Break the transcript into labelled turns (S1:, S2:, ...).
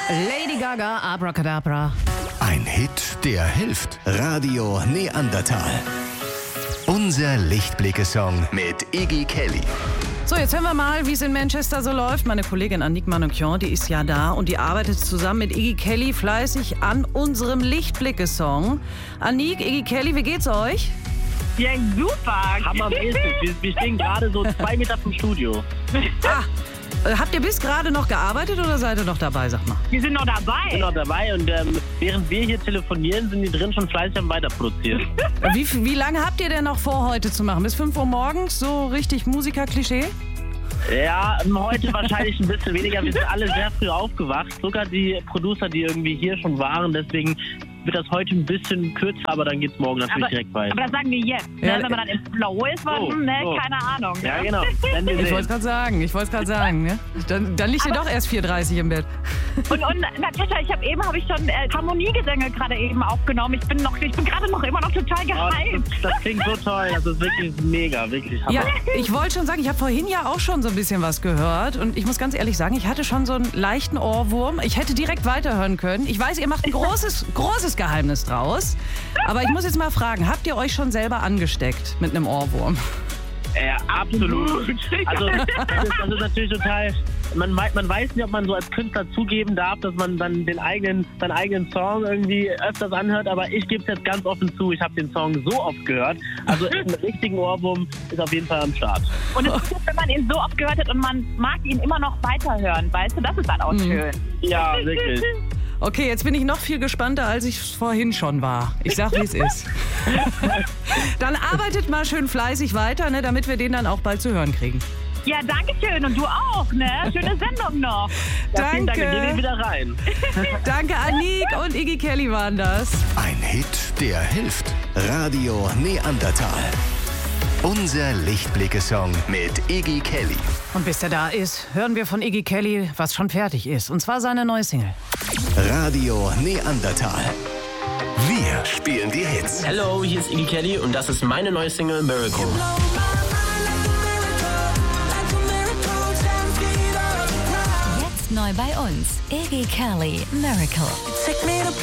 S1: Lady Gaga, Abracadabra.
S2: Ein Hit, der hilft. Radio Neandertal. Unser Lichtblicke-Song mit Iggy Kelly.
S1: So, jetzt hören wir mal, wie es in Manchester so läuft. Meine Kollegin Annick Manoukian, die ist ja da und die arbeitet zusammen mit Iggy Kelly fleißig an unserem Lichtblicke-Song. Annick, Iggy Kelly, wie geht's euch?
S3: Ja, super.
S4: Hammermäßig. Wir stehen gerade so 2 Meter vom Studio.
S1: Habt ihr bis gerade noch gearbeitet oder seid ihr noch dabei, sag mal?
S3: Wir sind noch dabei.
S4: Ich bin noch dabei und während wir hier telefonieren, sind die drin schon fleißig am Weiterproduzieren.
S1: Wie lange habt ihr denn noch vor, heute zu machen? Bis 5 Uhr morgens? So richtig Musiker-Klischee?
S4: Ja, heute wahrscheinlich ein bisschen weniger. Wir sind alle sehr früh aufgewacht. Sogar die Producer, die irgendwie hier schon waren. Deswegen wird das heute ein bisschen kürzer, aber dann geht's morgen natürlich direkt weiter.
S3: Aber das sagen wir jetzt, ne?
S1: Ja,
S3: Wenn man dann im Flow ist, keine Ahnung. Ne?
S4: Ja, genau. Wenn wir
S1: Ich
S4: sehen.
S1: wollte es gerade sagen. Ne? Dann liegt ihr doch erst 4:30 im Bett.
S3: Und Natascha, ich habe schon Harmoniegesänge gerade eben aufgenommen. Ich bin gerade noch immer noch total gehypt.
S4: Das klingt so toll. Das ist wirklich mega, wirklich Hammer.
S1: Ja, ich wollte schon sagen, ich habe vorhin ja auch schon so ein bisschen was gehört und ich muss ganz ehrlich sagen, ich hatte schon so einen leichten Ohrwurm. Ich hätte direkt weiterhören können. Ich weiß, ihr macht ein großes Geheimnis draus, aber ich muss jetzt mal fragen, habt ihr euch schon selber angesteckt mit einem Ohrwurm?
S4: Ja, absolut. Also das ist natürlich total. Man weiß nicht, ob man so als Künstler zugeben darf, dass man dann seinen eigenen Song irgendwie öfters anhört, aber ich gebe es jetzt ganz offen zu, ich habe den Song so oft gehört. Also einen richtigen Ohrwurm ist auf jeden Fall am Start.
S3: Und es ist gut, wenn man ihn so oft gehört hat und man mag ihn immer noch weiterhören, weißt du? Das ist dann auch schön.
S4: Ja, wirklich.
S1: Okay, jetzt bin ich noch viel gespannter, als ich vorhin schon war. Ich sag, wie es ist. Dann arbeitet mal schön fleißig weiter, ne, damit wir den dann auch bald zu hören kriegen.
S3: Ja, danke schön. Und du auch, ne? Schöne Sendung noch.
S4: Ja, vielen Dank, wir
S1: Danke.
S4: gehen wieder rein.
S1: Danke, Annick und Iggy Kelly waren das.
S2: Ein Hit, der hilft. Radio Neandertal. Unser Lichtblicke-Song mit Iggy Kelly.
S1: Und bis der da ist, hören wir von Iggy Kelly, was schon fertig ist. Und zwar seine neue Single.
S2: Radio Neandertal. Wir spielen die Hits.
S5: Hello, hier ist Iggy Kelly und das ist meine neue Single Miracle.
S6: Jetzt neu bei uns. Iggy Kelly, Miracle.